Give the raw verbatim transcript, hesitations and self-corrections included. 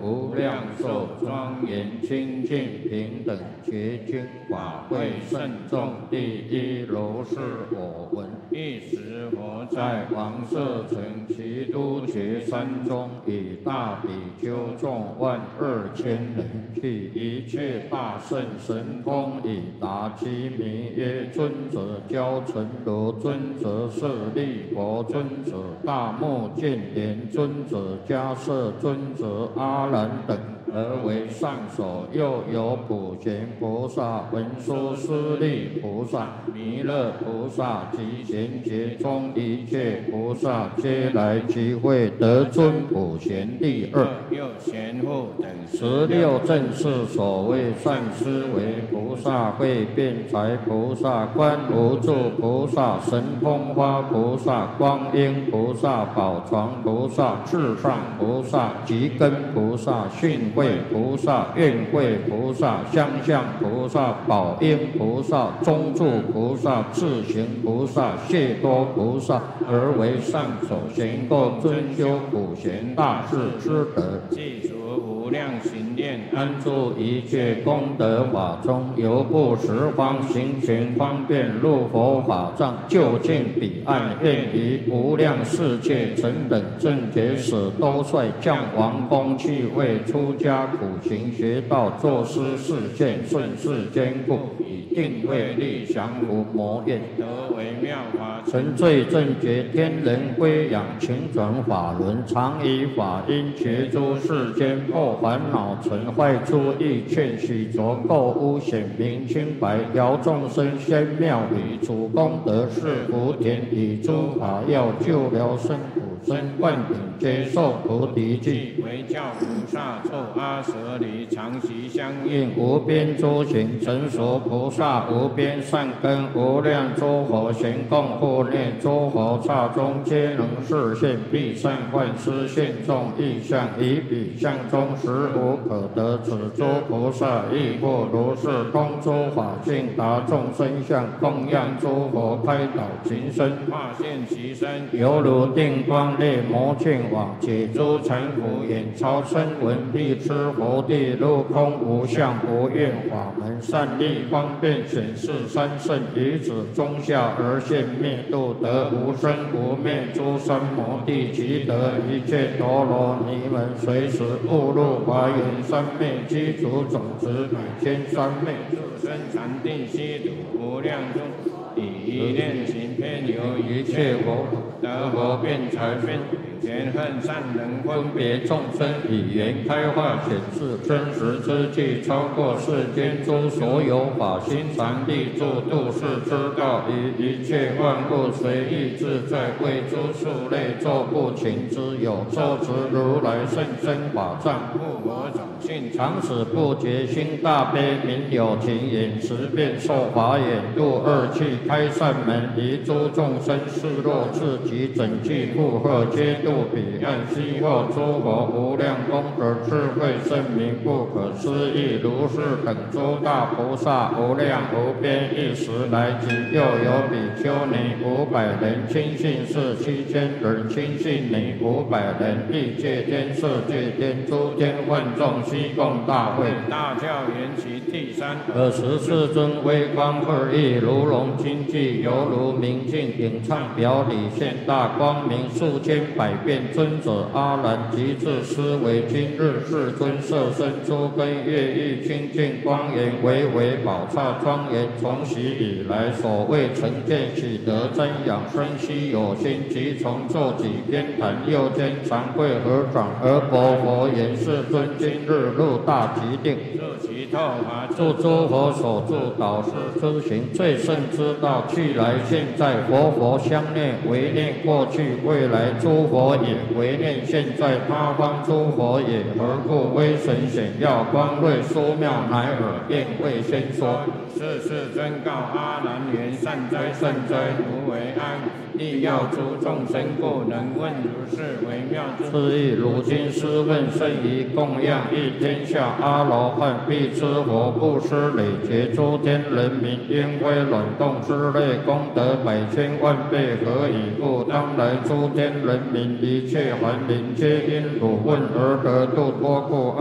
无量寿庄严清净平等觉经法会慎重第一如是我闻。一时佛在王舍城其都觉山中，以大比丘众万二千人，去一切大圣神通以达其名曰尊者教成罗尊者舍利佛尊者大目犍连尊者迦摄尊者阿难等，而为上首。又有普贤菩萨、文殊师利菩萨、弥勒菩萨及贤劫中一切菩萨，皆来集会，得尊普贤第二。又贤护等十六正是所谓善思维菩萨、会辩才菩萨、观无住菩萨、神通花菩萨、光阴菩萨、宝床菩萨、智上菩萨、吉根菩萨、训慧菩萨、愿慧菩萨、相向菩萨、宝应菩萨、中住菩萨、智行菩萨、谢多菩萨，而为上首，行够尊修普贤大智之德，记除无量行念，安住一切功德法中，由不十方行权方便入佛法藏，就近彼岸，愿于无量世界成等正觉使都率降王宫去为出家苦行学道作师示现，顺世坚固，以定慧力降伏魔怨，得为妙法成罪正觉天人归养，勤转法轮，常以法音觉诸世间破烦恼尘坏诸意，劝许着垢污显明清白，调众生仙妙理，主功德是福田，以诸法要救疗生苦生，万品皆受菩提记，为教菩萨作阿舍离，常习相应无边诸行，成熟菩萨无边善根，无量诸佛行供护念，诸佛刹中皆能示现，必善幻施现众意象，以彼相中实无可得，此诸菩萨亦复如是，通诸法性，达众生相，供养诸佛，开导情身，化现其身，犹如定光烈魔犍网，解诸尘浮眼超声闻，必知佛地入空无相无愿法门，善利方便显示三圣于此中下而现，灭度得无生无灭诸三摩地，即得一切陀罗尼门，随时误入华严三昧，积足种子百千三昧，入生禅定悉土无量中，以一念行偏由一切佛得佛辩才分前恨善人分别众生，以言开化显示真实之际，超过世间诸所有法，心常立住度世之道，以一切万物随意自在，为诸数类作不勤之有，受持如来甚深法藏，故我种性常使不觉心大悲，明有情眼识变受法眼，度二气开善门，离诸众生示若自己整具负荷，皆度彼岸，悉获诸佛无量功德智慧圣明，不可思议。如是等诸大菩萨无量无边，一时来集。又有比丘尼五百人，亲信士七千人，亲信女五百人，欲界天色界天诸天万众悉共大会。大教缘起第三。尔时世尊微光二翼，如龙金髻，犹如明镜，影唱表里现大光明，数千百变。尊者阿难即至思维，今日世尊摄身诸根乐意清净光严，唯唯宝刹庄严，从昔以来所谓成见喜得真养生悉有心，即从坐己偏袒，右肩长跪合掌，而薄佛言：世尊今日入大极定，入其透法，助诸佛所助导师之行，最胜之道，去来现在，佛佛相念，唯念过去未来诸佛也，唯念现在他方诸佛也。何故威神显耀光瑞殊妙，乃尔便未先说。是世尊告阿难言：善哉善哉，如为安。亦要诸众生故，能问如是微妙之意。如今师问甚于供养一天下阿罗汉，必知佛布施累劫诸天人民，因为卵动之类功德百千万倍，何以故？当来诸天人民一切还灵，皆因汝问而得度脱故。